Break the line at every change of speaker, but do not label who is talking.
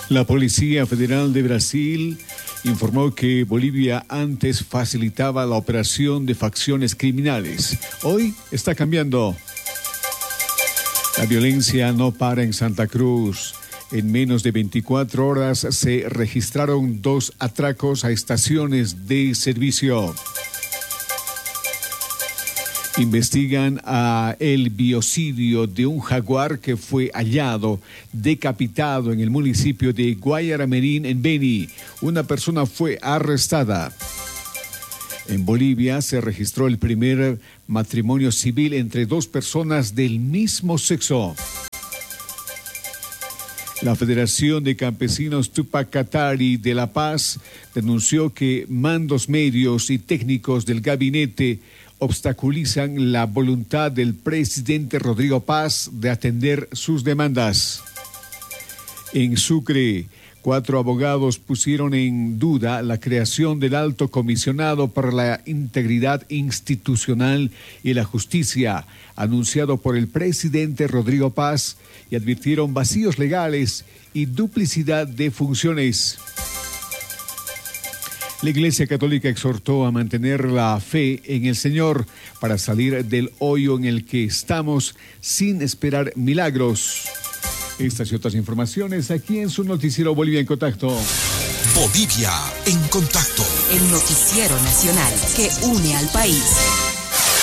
La Policía Federal de Brasil informó que Bolivia antes facilitaba la operación de facciones criminales. Hoy está cambiando. La violencia no para en Santa Cruz. En menos de 24 horas se registraron 2 atracos a estaciones de servicio. Investigan el biocidio de un jaguar que fue hallado decapitado en el municipio de Guayaramerín, en Beni. Una persona fue arrestada. En Bolivia se registró el primer matrimonio civil entre 2 personas del mismo sexo. La Federación de Campesinos Tupac Katari de La Paz denunció que mandos medios y técnicos del gabinete obstaculizan la voluntad del presidente Rodrigo Paz de atender sus demandas. En Sucre, 4 abogados pusieron en duda la creación del Alto Comisionado para la Integridad Institucional y la Justicia, anunciado por el presidente Rodrigo Paz, y advirtieron vacíos legales y duplicidad de funciones. La Iglesia Católica exhortó a mantener la fe en el Señor para salir del hoyo en el que estamos sin esperar milagros. Estas y otras informaciones aquí en su noticiero Bolivia en Contacto.
Bolivia en Contacto.
El noticiero nacional que une al país.